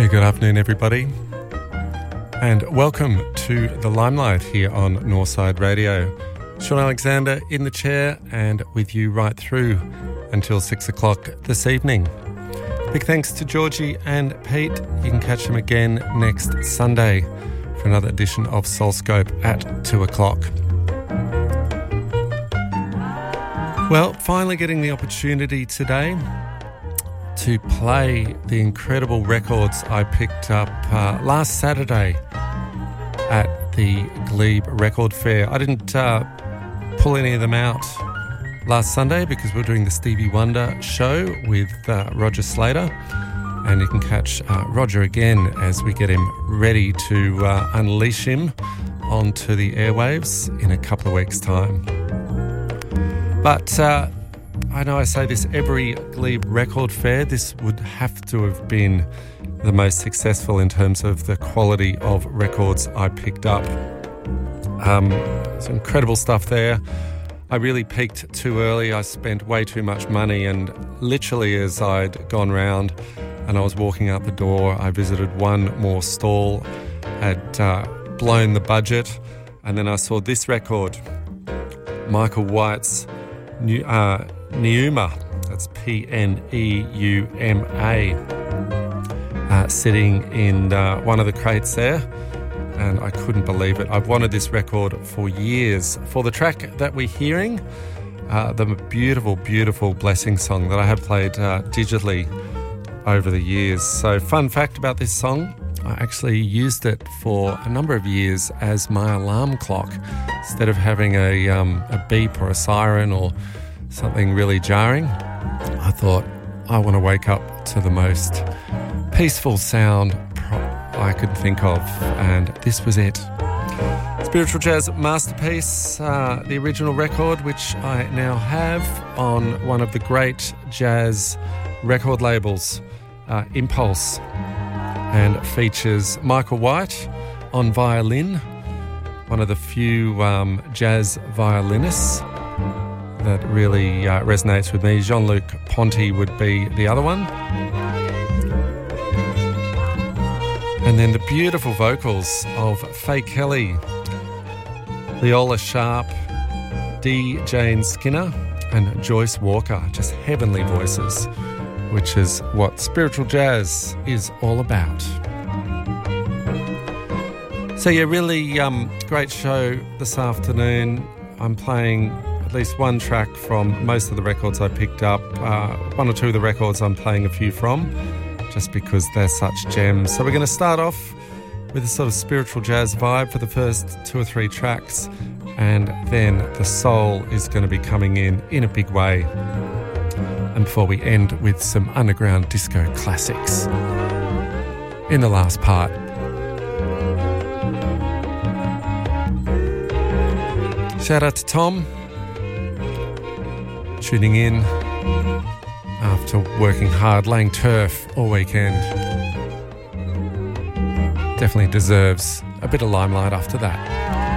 good afternoon, everybody, and welcome to The Limelight here on Northside Radio. Sean Alexander in the chair and with you right through until 6 o'clock this evening. Big thanks to Georgie and Pete. You can catch them again next Sunday for another edition of Soulscope at 2 o'clock. Well, finally getting the opportunity today to play the incredible records I picked up last Saturday at the Glebe Record Fair. I didn't pull any of them out last Sunday because we're doing the Stevie Wonder show with Roger Slater, and you can catch Roger again as we get him ready to unleash him onto the airwaves in a couple of weeks' time. But I know I say this every Glebe Record Fair, this would have to have been the most successful in terms of the quality of records I picked up. Some incredible stuff there. I really peaked too early. I spent way too much money, and literally as I'd gone round and I was walking out the door, I visited one more stall, had blown the budget, and then I saw this record, Michael White's Pneuma, that's Pneuma, sitting in one of the crates there, and I couldn't believe it. I've wanted this record for years. For the track that we're hearing, the beautiful, beautiful Blessing song that I have played digitally over the years. So fun fact about this song, I actually used it for a number of years as my alarm clock. Instead of having a beep or a siren or something really jarring, I thought, I want to wake up to the most peaceful sound I could think of, and this was it. Spiritual Jazz Masterpiece, the original record, which I now have on one of the great jazz record labels, Impulse, and features Michael White on violin, one of the few jazz violinists that really resonates with me. Jean-Luc Ponty would be the other one. And then the beautiful vocals of Faye Kelly, Leola Sharp, D. Jane Skinner, and Joyce Walker. Just heavenly voices, which is what spiritual jazz is all about. So yeah, really great show this afternoon. I'm playing at least one track from most of the records I picked up. One or two of the records I'm playing a few from, just because they're such gems. So we're going to start off with a sort of spiritual jazz vibe for the first two or three tracks, and then the soul is going to be coming in a big way. And before we end with some underground disco classics in the last part. Shout out to Tom, tuning in after working hard, laying turf all weekend. Definitely deserves a bit of limelight after that.